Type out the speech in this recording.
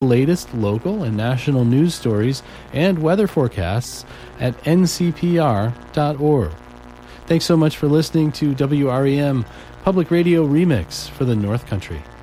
latest local and national news stories and weather forecasts at ncpr.org. Thanks so much for listening to WREM Public Radio Remix for the North Country.